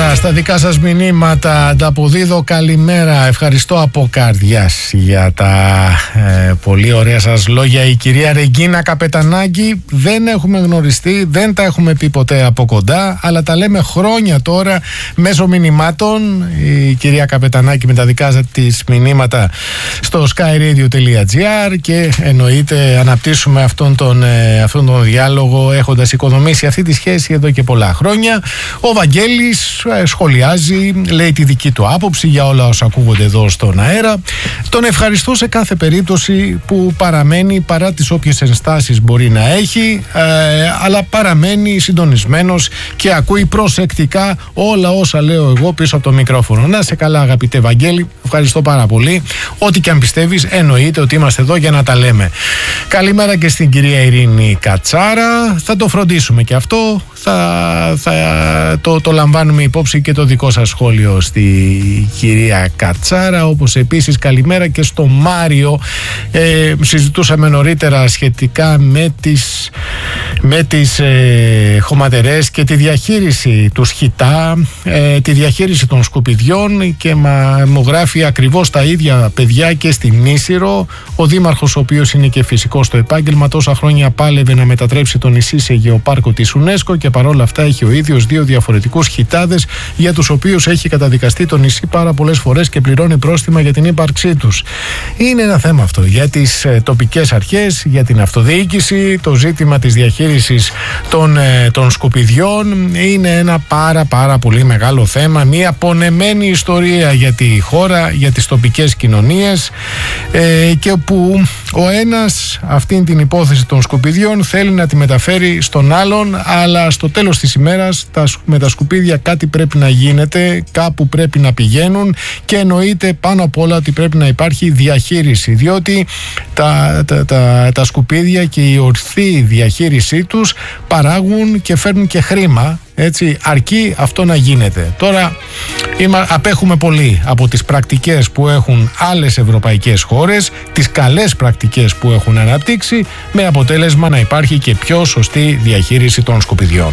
Καλημέρα στα δικά σας μηνύματα. Ανταποδίδω καλημέρα. Ευχαριστώ από καρδιάς για τα πολύ ωραία σας λόγια. Η κυρία Ρεγκίνα Καπετανάκη. Δεν έχουμε γνωριστεί, δεν τα έχουμε πει ποτέ από κοντά, αλλά τα λέμε χρόνια τώρα μέσω μηνυμάτων. Η κυρία Καπετανάκη με τα δικά της μηνύματα στο skyradio.gr και εννοείται αναπτύσσουμε αυτόν τον διάλογο έχοντας οικοδομήσει αυτή τη σχέση εδώ και πολλά χρόνια. Ο Βαγγέλης σχολιάζει, λέει τη δική του άποψη για όλα όσα ακούγονται εδώ στον αέρα. Τον ευχαριστώ σε κάθε περίπτωση που παραμένει, παρά τις όποιες ενστάσεις μπορεί να έχει, αλλά παραμένει συντονισμένος και ακούει προσεκτικά όλα όσα λέω εγώ πίσω από το μικρόφωνο. Να σε καλά, αγαπητέ Βαγγέλη, ευχαριστώ πάρα πολύ. Ό,τι και αν πιστεύεις, εννοείται ότι είμαστε εδώ για να τα λέμε. Καλημέρα και στην κυρία Ειρήνη Κατσάρα. Θα το φροντίσουμε και αυτό. Το λαμβάνουμε υπόψη και το δικό σας σχόλιο στη κυρία Κατσάρα, όπως επίσης καλημέρα και στο Μάριο. Συζητούσαμε νωρίτερα σχετικά με τις χωματερές και τη διαχείριση του σκητά, τη διαχείριση των σκουπιδιών, και μου γράφει ακριβώς τα ίδια παιδιά και στην Ίσυρο. Ο δήμαρχος, ο οποίος είναι και φυσικός στο επάγγελμα, τόσα χρόνια πάλευε να μετατρέψει το νησί σε γεωπάρκο της UNESCO και παρόλα αυτά έχει ο ίδιος 2 διαφορετικούς χιτάδες για τους οποίους έχει καταδικαστεί το νησί πάρα πολλές φορές και πληρώνει πρόστιμα για την ύπαρξή τους. Είναι ένα θέμα αυτό για τις τοπικές αρχές, για την αυτοδιοίκηση. Το ζήτημα της διαχείρισης των σκουπιδιών είναι ένα πάρα πολύ μεγάλο θέμα, μια πονεμένη ιστορία για τη χώρα, για τις τοπικές κοινωνίες, και που ο ένας αυτήν την υπόθεση των σκουπιδιών θέλει να τη μεταφέρει στον άλλον, αλλά στο τέλος της ημέρας με τα σκουπίδια κάτι πρέπει να γίνεται, κάπου πρέπει να πηγαίνουν, και εννοείται πάνω απ' όλα ότι πρέπει να υπάρχει διαχείριση, διότι τα σκουπίδια και η ορθή διαχείρισή τους παράγουν και φέρνουν και χρήμα, έτσι, αρκεί αυτό να γίνεται. Τώρα απέχουμε πολύ από τις πρακτικές που έχουν άλλες ευρωπαϊκές χώρες, τις καλές πρακτικές που έχουν αναπτύξει, με αποτέλεσμα να υπάρχει και πιο σωστή διαχείριση των σκουπιδιών.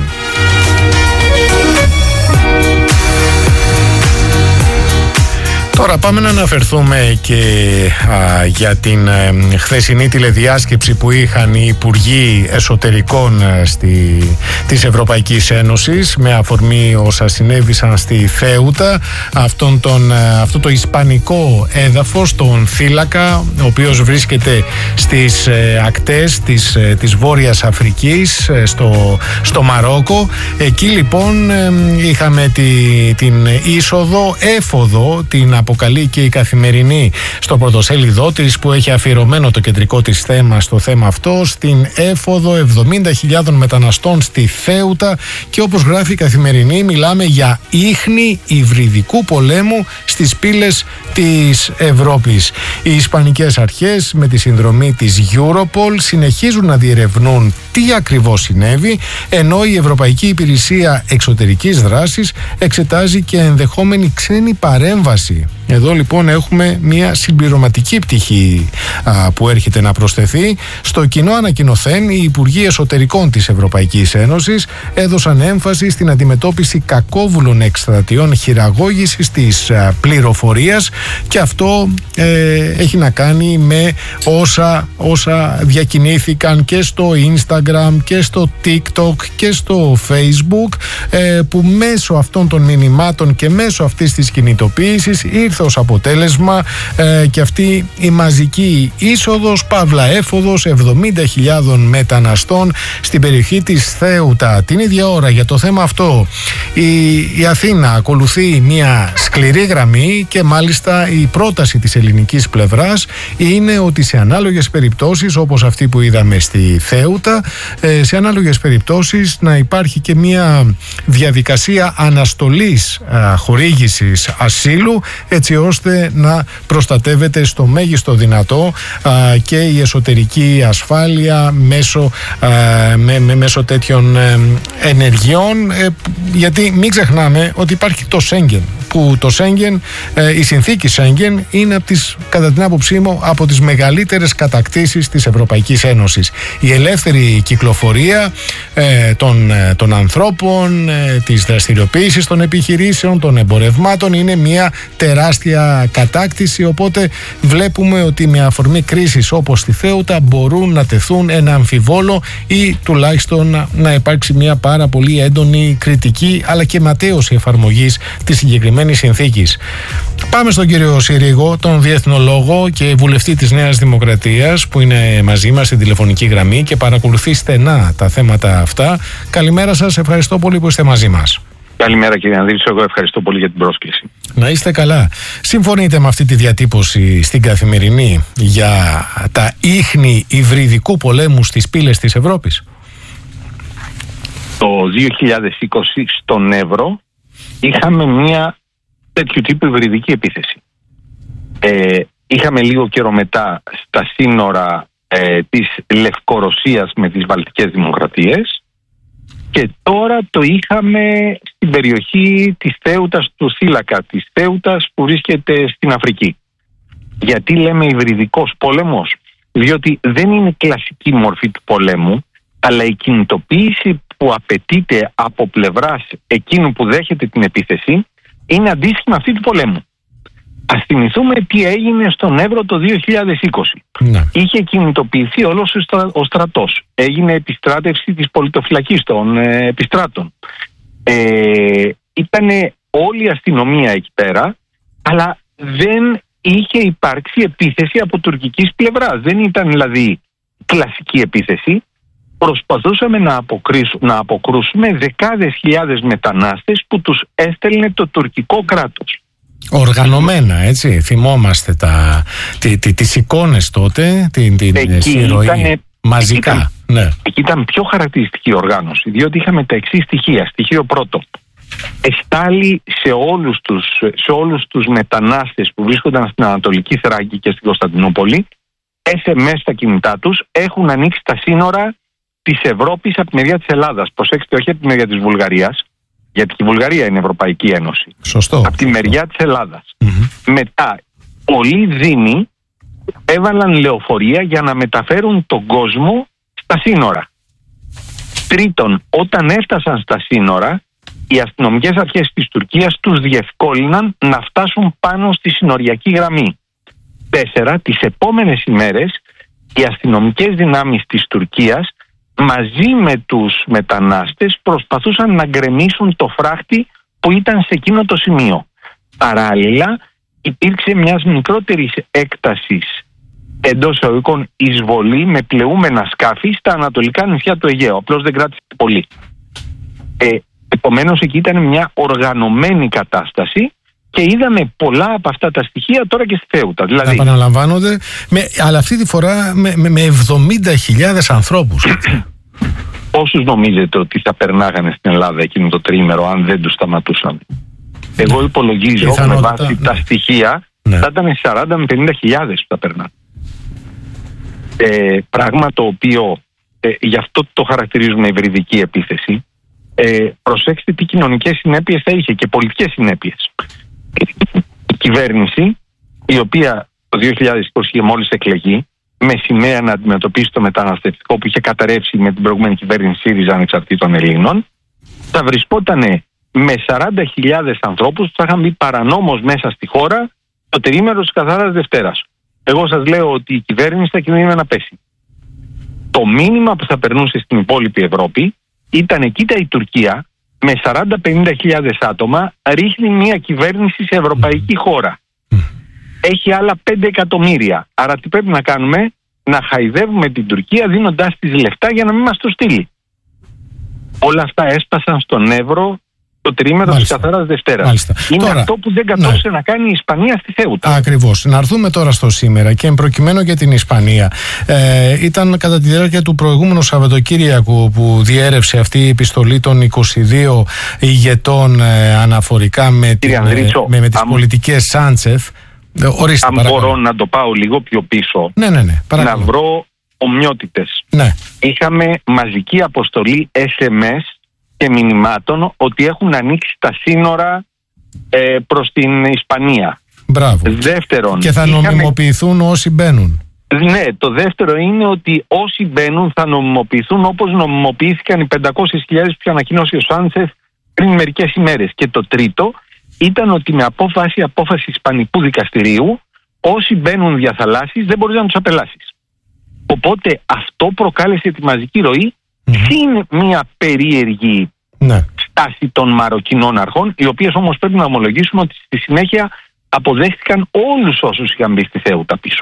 Τώρα πάμε να αναφερθούμε και για την χθεσινή τηλεδιάσκεψη που είχαν οι Υπουργοί Εσωτερικών της Ευρωπαϊκής Ένωσης με αφορμή όσα συνέβησαν στη Θέουτα, αυτό το ισπανικό έδαφος, τον θύλακα, ο οποίος βρίσκεται στις ακτές της Βόρειας Αφρικής, στο Μαρόκο. Εκεί λοιπόν είχαμε την έφοδο, την αποκαλεί και η Καθημερινή στο πρωτοσέλιδό της, που έχει αφιερωμένο το κεντρικό της θέμα στο θέμα αυτό, στην έφοδο 70.000 μεταναστών στη Θέουτα, και όπως γράφει η Καθημερινή, μιλάμε για ίχνη υβριδικού πολέμου στις πύλες της Ευρώπης. Οι ισπανικές αρχές με τη συνδρομή της Europol συνεχίζουν να διερευνούν τι ακριβώς συνέβη, ενώ η Ευρωπαϊκή Υπηρεσία Εξωτερικής Δράσης εξετάζει και ενδεχόμενη ξένη παρέμβαση. Εδώ λοιπόν έχουμε μια συμπληρωματική πτυχή που έρχεται να προσθεθεί. Στο κοινό ανακοινωθέν, οι Υπουργοί Εσωτερικών της Ευρωπαϊκής Ένωσης έδωσαν έμφαση στην αντιμετώπιση κακόβουλων εκστρατιών χειραγώγησης της πληροφορίας, και αυτό έχει να κάνει με όσα διακινήθηκαν και στο Instagram και στο TikTok και στο Facebook, που μέσω αυτών των μηνυμάτων και μέσω αυτής της κινητοποίησης ήρθε ως αποτέλεσμα και αυτή η μαζική είσοδος, παύλα έφοδος 70.000 μεταναστών στην περιοχή της Θέουτα. Την ίδια ώρα, για το θέμα αυτό, η Αθήνα ακολουθεί μια σκληρή γραμμή, και μάλιστα η πρόταση της ελληνικής πλευράς είναι ότι σε ανάλογες περιπτώσεις, όπως αυτή που είδαμε στη Θέουτα, σε ανάλογες περιπτώσεις να υπάρχει και μια διαδικασία αναστολής χορήγησης ασύλου, έτσι ώστε να προστατεύεται στο μέγιστο δυνατό και η εσωτερική ασφάλεια μέσω τέτοιων ενεργειών, γιατί μην ξεχνάμε ότι υπάρχει το Σέγγεν, που το Σέγγεν, η συνθήκη Σέγγεν είναι κατά την άποψή μου από τις μεγαλύτερες κατακτήσεις της Ευρωπαϊκής Ένωσης. Η ελεύθερη κυκλοφορία των ανθρώπων, της δραστηριοποίησης των επιχειρήσεων, των εμπορευμάτων είναι μια τεράστια κατάκτηση, οπότε βλέπουμε ότι με αφορμή κρίσεις όπως στη Θέουτα μπορούν να τεθούν ένα αμφιβόλο ή τουλάχιστον να υπάρξει μια πάρα πολύ έντονη κριτική αλλά και ματαίωση εφαρμογής της συγκεκριμένης συνθήκης. Πάμε στον κύριο Συρίγο, τον διεθνολόγο και βουλευτή της Νέας Δημοκρατίας, που είναι μαζί μας στην τηλεφωνική γραμμή και παρακολουθεί στενά τα θέματα αυτά. Καλημέρα σας, ευχαριστώ πολύ που είστε μαζί μας. Καλημέρα κύριε Ανδρήτσο, εγώ ευχαριστώ πολύ για την πρόσκληση. Να είστε καλά. Συμφωνείτε με αυτή τη διατύπωση στην Καθημερινή για τα ίχνη υβριδικού πολέμου στις πύλες της Ευρώπης? Το 2020 στον Εύρο είχαμε μια τέτοιου τύπου υβριδική επίθεση. Είχαμε λίγο καιρό μετά στα σύνορα της Λευκορωσίας με τις Βαλτικές Δημοκρατίες και τώρα το είχαμε στην περιοχή της Θέουτας, του θύλακα της Θέουτας που βρίσκεται στην Αφρική. Γιατί λέμε υβριδικός πόλεμος? Διότι δεν είναι κλασική μορφή του πολέμου, αλλά η κινητοποίηση που απαιτείται από πλευράς εκείνου που δέχεται την επίθεση είναι αντίστοιχη με αυτή του πολέμου. Ας θυμηθούμε τι έγινε στον Εύρο το 2020. Ναι. Είχε κινητοποιηθεί όλος ο στρατός. Έγινε επιστράτευση της πολιτοφυλακής των επιστράτων. Ήτανε όλη η αστυνομία εκεί πέρα, αλλά δεν είχε υπάρξει επίθεση από τουρκικής πλευράς. Δεν ήταν δηλαδή κλασική επίθεση. Προσπαθούσαμε να αποκρούσουμε δεκάδες χιλιάδες μετανάστες που τους έστελνε το τουρκικό κράτος. Οργανωμένα, έτσι, θυμόμαστε τις εικόνες τότε, την συρωή μαζικά. Εκεί ήταν πιο χαρακτηριστική οργάνωση, διότι είχαμε τα εξής στοιχεία. Στοιχείο πρώτο, εστάλει σε όλους τους μετανάστες που βρίσκονταν στην Ανατολική Θράκη και στην Κωνσταντινούπολη SMS στα κινητά τους, έχουν ανοίξει τα σύνορα της Ευρώπης από τη μεριά της Ελλάδας. Προσέξτε, όχι από τη μεριά της Βουλγαρίας, γιατί και η Βουλγαρία είναι Ευρωπαϊκή Ένωση. Σωστό. Από τη μεριά της Ελλάδας. Μετά, πολλοί δήμοι έβαλαν λεωφορεία για να μεταφέρουν τον κόσμο στα σύνορα. Τρίτον, όταν έφτασαν στα σύνορα, οι αστυνομικές αρχές της Τουρκίας τους διευκόλυναν να φτάσουν πάνω στη συνοριακή γραμμή. 4. Τις επόμενες ημέρες, οι αστυνομικές δυνάμεις της Τουρκίας μαζί με τους μετανάστες προσπαθούσαν να γκρεμίσουν το φράχτη που ήταν σε εκείνο το σημείο. Παράλληλα, υπήρξε μιας μικρότερης έκτασης εντός εισαγωγικών εισβολή με πλεούμενα σκάφη στα ανατολικά νησιά του Αιγαίου. Απλώς δεν κράτησε πολύ. Επομένως, εκεί ήταν μια οργανωμένη κατάσταση και είδαμε πολλά από αυτά τα στοιχεία τώρα και στη Θέουτα. Δηλαδή, επαναλαμβάνονται, αλλά αυτή τη φορά με 70.000 ανθρώπους. Πόσους νομίζετε ότι θα περνάγανε στην Ελλάδα εκείνο το τριήμερο αν δεν τους σταματούσαν? Εγώ υπολογίζω με βάση τα στοιχεία θα ήταν 40 με 50.000 που θα περνάνε. Πράγμα το οποίο γι' αυτό το χαρακτηρίζουμε υβριδική επίθεση. Προσέξτε τι κοινωνικές συνέπειες θα είχε και πολιτικές συνέπειες. Η κυβέρνηση, η οποία το 2020 μόλις εκλεγεί, με σημαία να αντιμετωπίσει το μεταναστευτικό που είχε καταρρεύσει με την προηγούμενη κυβέρνηση ΣΥΡΙΖΑ ανεξαρτήτων Ελλήνων, θα βρισκόταν με 40.000 ανθρώπους που θα είχαν μπει παρανόμως μέσα στη χώρα το τριήμερο της Καθαράς Δευτέρας. Εγώ σας λέω ότι η κυβέρνηση θα κινδυνεύει να πέσει. Το μήνυμα που θα περνούσε στην υπόλοιπη Ευρώπη ήταν, κοίτα, η Τουρκία με 40-50.000 άτομα ρίχνει μια κυβέρνηση σε ευρωπαϊκή χώρα. Έχει άλλα 5 εκατομμύρια. Άρα τι πρέπει να κάνουμε? Να χαϊδεύουμε την Τουρκία δίνοντάς της λεφτά για να μην μας το στείλει. Όλα αυτά έσπασαν στον Εύρο το τριήμερο της Καθαράς Δευτέρας. Είναι τώρα, αυτό που δεν κατόρθωσε να κάνει η Ισπανία στη Θέουτα. Ακριβώς. Να έρθουμε τώρα στο σήμερα και προκειμένου για την Ισπανία. Ήταν κατά τη διάρκεια του προηγούμενου Σαββατοκύριακου που διέρευσε αυτή η επιστολή των 22 ηγετών αναφορικά με τις πολιτικές Σάντσεφ. Ορίστε, αν μπορώ να το πάω λίγο πιο πίσω, να βρω ομοιότητες. Είχαμε μαζική αποστολή SMS και μηνυμάτων ότι έχουν ανοίξει τα σύνορα προς την Ισπανία. Μπράβο. Δεύτερον, και θα νομιμοποιηθούν όσοι μπαίνουν. Ναι, το δεύτερο είναι ότι όσοι μπαίνουν θα νομιμοποιηθούν όπως νομιμοποιήθηκαν οι 500.000 που ανακοίνωσε ο Σάντσεθ πριν μερικές ημέρες. Και το τρίτο ήταν ότι με απόφαση Ισπανικού δικαστηρίου, όσοι μπαίνουν διαθαλάσσης δεν μπορείς να τους απελάσεις. Οπότε αυτό προκάλεσε τη μαζική ροή συν μια περίεργη στάση των Μαροκινών αρχών, οι οποίες όμως πρέπει να ομολογήσουμε ότι στη συνέχεια αποδέχτηκαν όλους όσους είχαν μπει στη Θέουτα πίσω.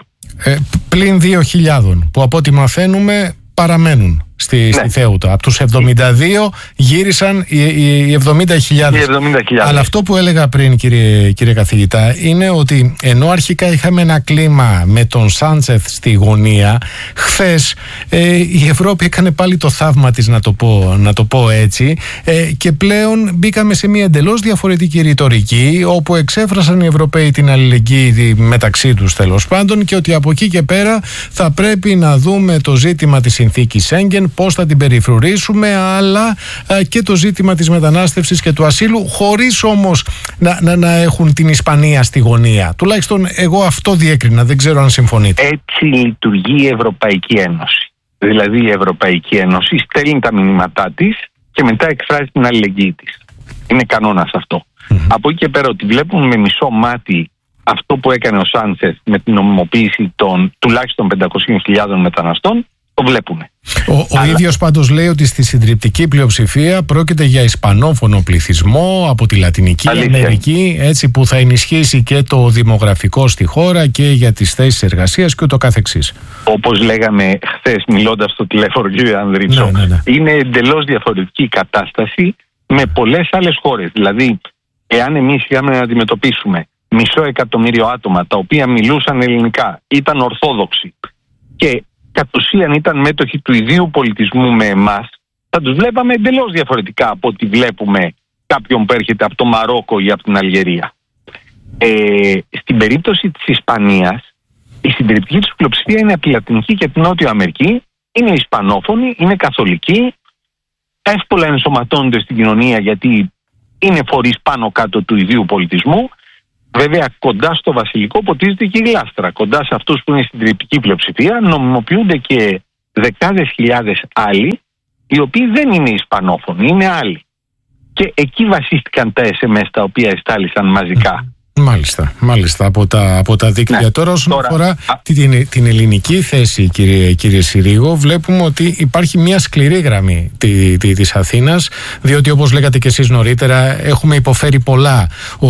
Πλην 2.000 που από ό,τι μαθαίνουμε παραμένουν στη Θέουτα. Από τους 72 γύρισαν οι 70.000. Αλλά αυτό που έλεγα πριν, κύριε καθηγητά, είναι ότι ενώ αρχικά είχαμε ένα κλίμα με τον Σάντσεθ στη γωνία, χθες η Ευρώπη έκανε πάλι το θαύμα της, να το πω έτσι, και πλέον μπήκαμε σε μια εντελώς διαφορετική ρητορική, όπου εξέφρασαν οι Ευρωπαίοι την αλληλεγγύη μεταξύ τους, τέλος πάντων, και ότι από εκεί και πέρα θα πρέπει να δούμε το ζήτημα της συνθήκης Σέγγεν, πώς θα την περιφρουρήσουμε, αλλά και το ζήτημα της μετανάστευσης και του ασύλου, χωρίς όμως να έχουν την Ισπανία στη γωνία. Τουλάχιστον εγώ αυτό διέκρινα, δεν ξέρω αν συμφωνείτε. Έτσι λειτουργεί η Ευρωπαϊκή Ένωση. Δηλαδή η Ευρωπαϊκή Ένωση στέλνει τα μηνύματά της και μετά εκφράζει την αλληλεγγύη της. Είναι κανόνας αυτό. Από εκεί και πέρα ότι βλέπουμε με μισό μάτι αυτό που έκανε ο Σάντσεθ με την νομιμοποίηση των τουλάχιστον 500.000 μεταναστών, το βλέπουμε. Ο ίδιος πάντως λέει ότι στη συντριπτική πλειοψηφία πρόκειται για ισπανόφωνο πληθυσμό από τη Λατινική Αμερική, έτσι, που θα ενισχύσει και το δημογραφικό στη χώρα και για τις θέσεις εργασίας και ούτω καθεξής. Όπως λέγαμε χθες μιλώντας στο τηλέφωνο, κύριε Ανδρίτσο, είναι εντελώς διαφορετική κατάσταση με πολλές άλλες χώρες. Δηλαδή, εάν εμείς είχαμε να αντιμετωπίσουμε 500.000 άτομα τα οποία μιλούσαν ελληνικά, ήταν ορθόδοξοι και κατ' ουσίαν ήταν μέτοχοι του ιδίου πολιτισμού με εμάς, θα τους βλέπαμε εντελώς διαφορετικά από ότι βλέπουμε κάποιον που έρχεται από το Μαρόκο ή από την Αλγερία. Στην περίπτωση της Ισπανίας, η συντριπτική τους πλειοψηφία είναι από τη Λατινική και την Νότιο Αμερική, είναι ισπανόφωνοι, είναι καθολικοί, εύκολα ενσωματώνονται στην κοινωνία γιατί είναι φορείς πάνω κάτω του ιδίου πολιτισμού. Βέβαια, κοντά στο βασιλικό ποτίζεται και η γλάστρα. Κοντά σε αυτούς που είναι στην συντριπτική πλειοψηφία νομιμοποιούνται και δεκάδες χιλιάδες άλλοι, οι οποίοι δεν είναι ισπανόφωνοι, είναι άλλοι. Και εκεί βασίστηκαν τα SMS τα οποία εστάλησαν μαζικά. Μάλιστα, από τα δίκτυα. Τώρα όσον αφορά την ελληνική θέση, κύριε Συρίγο, βλέπουμε ότι υπάρχει μια σκληρή γραμμή της Αθήνας, διότι όπως λέγατε και εσείς νωρίτερα, έχουμε υποφέρει πολλά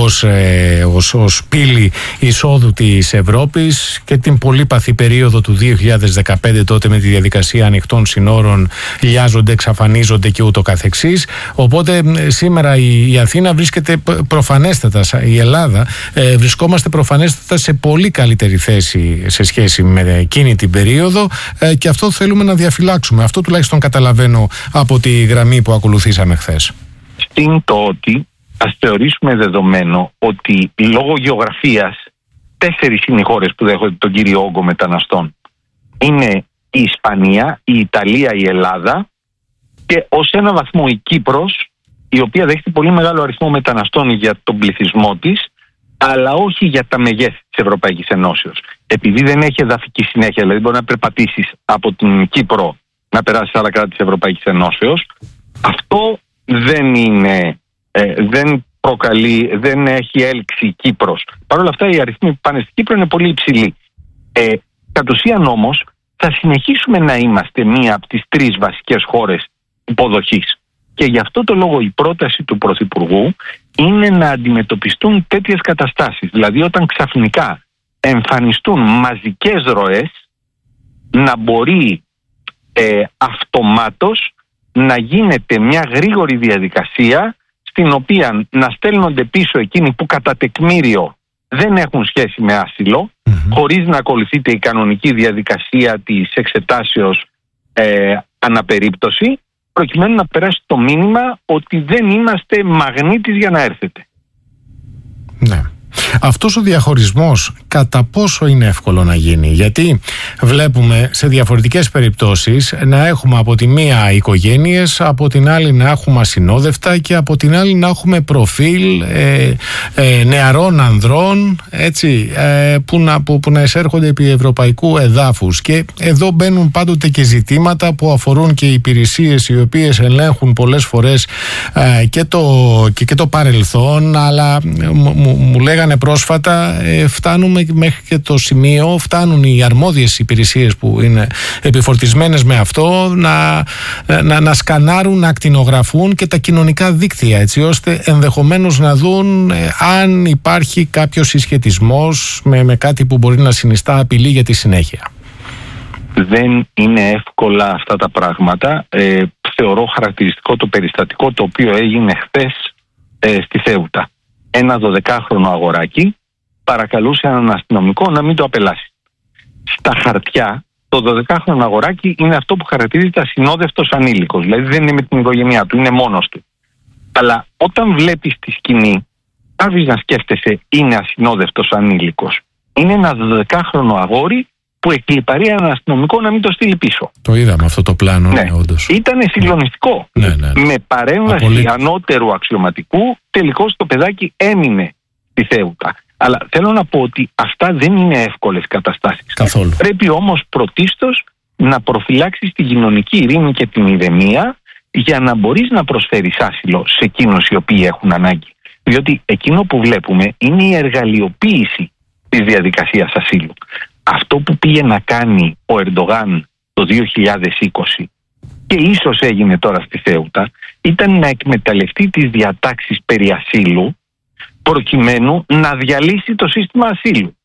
ως πύλη εισόδου της Ευρώπης και την πολύπαθη περίοδο του 2015, τότε με τη διαδικασία ανοιχτών συνόρων λιάζονται, εξαφανίζονται και ούτω καθεξής. Οπότε σήμερα η Αθήνα βρίσκεται προφανέστατα, η Ελλάδα βρισκόμαστε προφανέστατα σε πολύ καλύτερη θέση σε σχέση με εκείνη την περίοδο, και αυτό θέλουμε να διαφυλάξουμε. Αυτό τουλάχιστον καταλαβαίνω από τη γραμμή που ακολουθήσαμε χθες. Στην το ότι ας θεωρήσουμε δεδομένο ότι λόγω γεωγραφίας 4 είναι οι χώρες που δέχονται τον κύριο όγκο μεταναστών. Είναι η Ισπανία, η Ιταλία, η Ελλάδα και ως ένα βαθμό η Κύπρος, η οποία δέχεται πολύ μεγάλο αριθμό μεταναστών για τον πληθυσμό της, αλλά όχι για τα μεγέθη της Ευρωπαϊκής Ενώσεως. Επειδή δεν έχει εδαφική συνέχεια, δηλαδή μπορεί να περπατήσεις από την Κύπρο να περάσεις σε άλλα κράτη της Ευρωπαϊκής Ενώσεως, αυτό δεν έχει έλξη η Κύπρος. Παρ' όλα αυτά οι αριθμοί που πάνε στην Κύπρο είναι πολύ υψηλοί. Κατ' ουσίαν όμως θα συνεχίσουμε να είμαστε μία από τις 3 βασικές χώρες υποδοχής. Και γι' αυτό το λόγο η πρόταση του Πρωθυπουργού είναι να αντιμετωπιστούν τέτοιες καταστάσεις. Δηλαδή όταν ξαφνικά εμφανιστούν μαζικές ροές, να μπορεί αυτομάτως να γίνεται μια γρήγορη διαδικασία στην οποία να στέλνονται πίσω εκείνοι που κατά τεκμήριο δεν έχουν σχέση με άσυλο, χωρίς να ακολουθείται η κανονική διαδικασία της εξετάσεως αναπερίπτωση, προκειμένου να περάσει το μήνυμα ότι δεν είμαστε μαγνήτης για να έρθετε. Ναι. Αυτός ο διαχωρισμός κατά πόσο είναι εύκολο να γίνει. Γιατί βλέπουμε σε διαφορετικές περιπτώσεις να έχουμε από τη μία οικογένειες, από την άλλη να έχουμε ασυνόδευτα και από την άλλη να έχουμε προφίλ νεαρών ανδρών, έτσι, που να εισέρχονται επί ευρωπαϊκού εδάφους. Και εδώ μπαίνουν πάντοτε και ζητήματα που αφορούν και οι υπηρεσίες οι οποίες ελέγχουν πολλές φορές και το παρελθόν, αλλά μου λέγανε πρόσφατα φτάνουμε μέχρι και το σημείο, φτάνουν οι αρμόδιες υπηρεσίες που είναι επιφορτισμένες με αυτό να σκανάρουν, να ακτινογραφούν και τα κοινωνικά δίκτυα, έτσι ώστε ενδεχομένως να δουν αν υπάρχει κάποιος συσχετισμός με κάτι που μπορεί να συνιστά απειλή για τη συνέχεια. Δεν είναι εύκολα αυτά τα πράγματα. Θεωρώ χαρακτηριστικό το περιστατικό το οποίο έγινε χθες στη Θέουτα. Ένα 12χρονο αγοράκι παρακαλούσε έναν αστυνομικό να μην το απελάσει. Στα χαρτιά, το 12χρονο αγοράκι είναι αυτό που χαρακτηρίζεται ασυνόδευτος ανήλικος. Δηλαδή δεν είναι με την οικογένειά του, είναι μόνος του. Αλλά όταν βλέπεις τη σκηνή, άρχιζες να σκέφτεσαι είναι ασυνόδευτος ανήλικος. Είναι ένα 12χρονο αγόρι που εκλιπαρεί έναν αστυνομικό να μην το στείλει πίσω. Το είδαμε αυτό το πλάνο, ναι, όντως. Ήταν συγκλονιστικό. Ναι. Με παρέμβαση ανώτερου αξιωματικού, τελικώς το παιδάκι έμεινε στη Θέουτα. Αλλά θέλω να πω ότι αυτά δεν είναι εύκολες καταστάσεις. Καθόλου. Πρέπει όμως πρωτίστως να προφυλάξεις την κοινωνική ειρήνη και την ηρεμία για να μπορείς να προσφέρεις άσυλο σε εκείνους οι οποίοι έχουν ανάγκη. Διότι εκείνο που βλέπουμε είναι η εργαλειοποίηση της διαδικασίας ασύλου. Αυτό που πήγε να κάνει ο Ερντογάν το 2020 και ίσως έγινε τώρα στη Θέουτα ήταν να εκμεταλλευτεί τις διατάξεις περί ασύλου προκειμένου να διαλύσει το σύστημα ασύλου.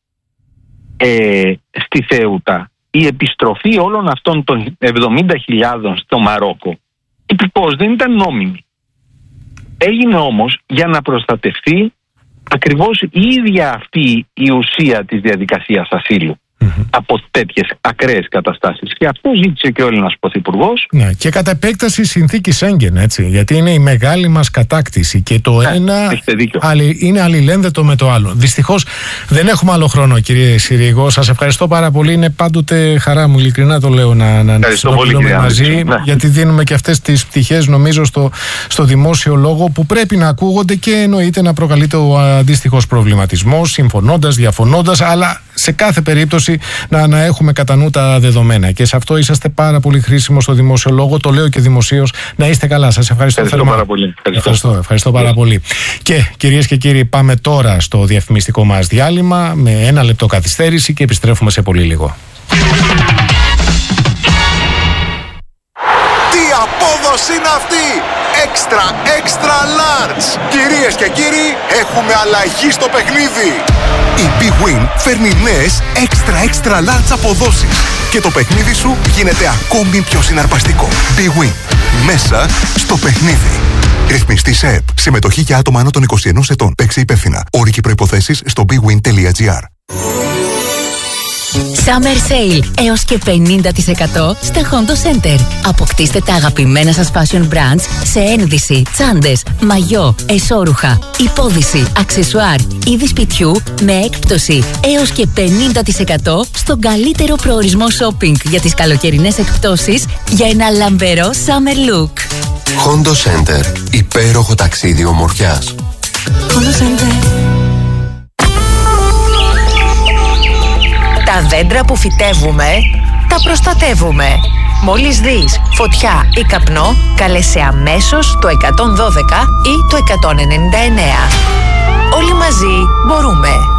Στη Θέουτα η επιστροφή όλων αυτών των 70.000 στο Μαρόκο τυπικώς δεν ήταν νόμιμη. Έγινε όμως για να προστατευτεί ακριβώς η ίδια αυτή η ουσία της διαδικασίας ασύλου από τέτοιες ακραίες καταστάσεις. Και αυτό ζήτησε και ο Έλληνας Πρωθυπουργός. Ναι, και κατά επέκταση συνθήκη Σέγγεν, έτσι. Γιατί είναι η μεγάλη μας κατάκτηση και το ένα είναι αλληλένδετο με το άλλο. Δυστυχώς δεν έχουμε άλλο χρόνο, κύριε Συρίγο. Σας ευχαριστώ πάρα πολύ. Είναι πάντοτε χαρά μου, ειλικρινά το λέω, να συνομιλούμε μαζί, γιατί δίνουμε και αυτές τις πτυχές, νομίζω, στο δημόσιο λόγο που πρέπει να ακούγονται και εννοείται να προκαλείται ο αντίστοιχος προβληματισμός, συμφωνώντας, διαφωνώντας, αλλά σε κάθε περίπτωση να έχουμε κατά νου τα δεδομένα. Και σε αυτό είσαστε πάρα πολύ χρήσιμος στο δημόσιο λόγο. Το λέω και δημοσίως. Να είστε καλά. Σας ευχαριστώ πάρα πολύ. Ευχαριστώ πάρα πολύ. Και κυρίες και κύριοι, πάμε τώρα στο διαφημιστικό μας διάλειμμα με 1 λεπτό καθυστέρηση και επιστρέφουμε σε πολύ λίγο. Τι απόδοση είναι αυτή! Extra large! Κυρίες και κύριοι, έχουμε αλλαγή στο παιχνίδι! Η Big Win φέρνει νέες extra large αποδόσεις και το παιχνίδι σου γίνεται ακόμη πιο συναρπαστικό. Big Win. Μέσα στο παιχνίδι. Ρυθμιστής ΕΕΠ. Συμμετοχή για άτομα άνω των 21 ετών. Παίξε υπεύθυνα. Όροι και προϋποθέσεις στο bigwin.gr. Summer Sale έως και 50% στα Hondo Center. Αποκτήστε τα αγαπημένα σας fashion brands σε ένδυση, τσάντες, μαγιό, εσώρουχα, υπόδυση, αξεσουάρ, είδη σπιτιού με έκπτωση έως και 50% στον καλύτερο προορισμό shopping για τις καλοκαιρινές εκπτώσεις για ένα λαμπερό summer look. Hondo Center. Υπέροχο ταξίδι ομορφιάς. Hondo Center. Τα δέντρα που φυτεύουμε, τα προστατεύουμε. Μόλις δεις φωτιά ή καπνό, κάλεσε αμέσως το 112 ή το 199. Όλοι μαζί μπορούμε.